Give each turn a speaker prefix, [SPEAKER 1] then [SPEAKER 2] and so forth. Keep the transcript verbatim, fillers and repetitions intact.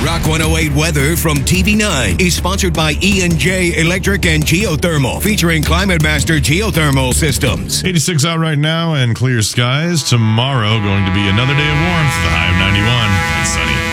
[SPEAKER 1] Rock one oh eight weather from T V nine is sponsored by E and J Electric and Geothermal, featuring Climate Master Geothermal Systems.
[SPEAKER 2] eighty-six out right now and clear skies. Tomorrow going to be another day of warmth. The high of ninety-one and sunny.